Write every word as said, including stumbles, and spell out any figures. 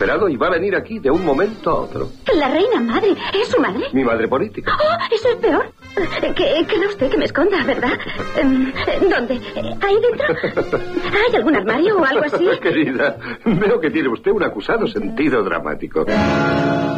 recuperado y va a venir aquí de un momento a otro. ¿La reina madre? ¿Es su madre? Mi madre política. Oh, eso es peor. Que, que no usted que me esconda, ¿verdad? ¿Dónde? ¿Ahí dentro? ¿Hay algún armario o algo así? Querida, veo que tiene usted un acusado sentido dramático.